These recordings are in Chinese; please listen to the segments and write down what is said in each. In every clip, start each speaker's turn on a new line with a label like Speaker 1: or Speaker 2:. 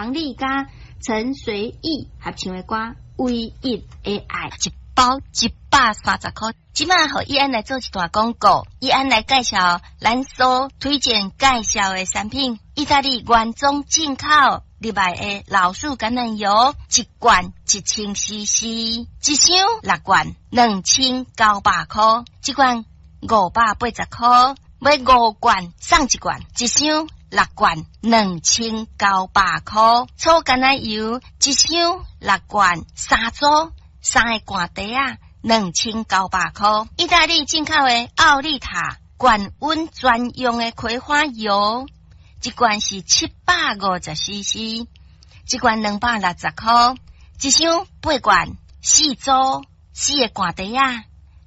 Speaker 1: 黄丽加陈随意合唱的歌唯一的爱，
Speaker 2: 一包130块。即马互伊安来做一段广告，伊安来介绍咱所推荐介绍的产品，意大利原装进口入来的老树橄榄油，一罐1000cc， 一箱6罐2900块，一罐580块，买5罐送1罐，一箱6罐2900块，草橄榄油一箱6罐3组，3个罐底啊2900块。意大利进口的奥利塔高温专用的葵花油，一罐是750cc， 一罐260块，一箱8罐4组，4个罐底啊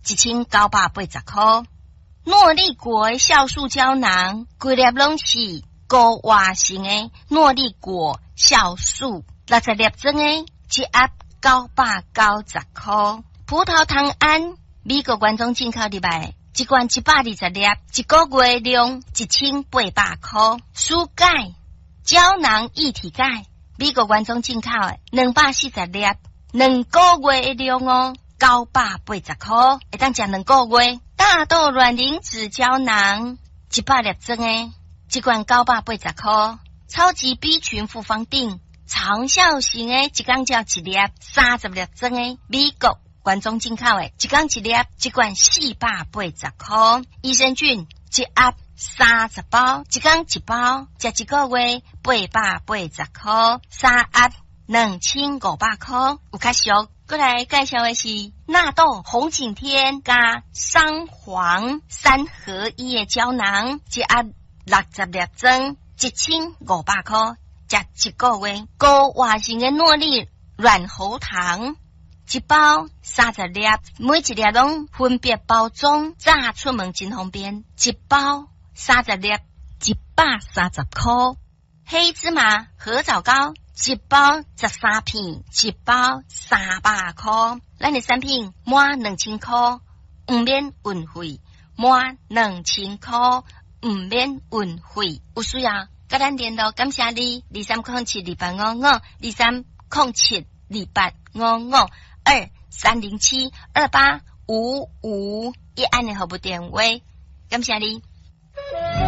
Speaker 2: 1980块。诺丽果的酵素胶囊，规粒拢是高活性的诺丽果酵素，60粒装的，一盒990块。葡萄糖胺，美国原装进口入来，一罐120粒，一个月量1800块。舒钙胶囊一体钙，美国原装进口的240粒，2个月的量哦，980块，会当食2个月。大豆卵磷脂胶囊100粒装的，一罐980块。超级 B 群复方锭长效型的，一天只一粒，30粒装的，美国原装进口的，一天一粒，一罐480块。益生菌一盒30包，一天一包，食一个月880块，3盒2500块，有较俗。过来介绍的是纳豆红景天加桑黄3合1的胶囊，一盒60粒装，1500块，食一个月。高活性的诺丽软喉糖，一包30粒，每一粒拢分别包装，炸出门真方便。一包30粒，130块。黑芝麻合枣膏，一包13片，一包300块。咱的产品满2000块，不免运费，满2000块，不免运费。有需要跟咱联络，感谢你，23072855，23072855，一按的服务电话，感谢你。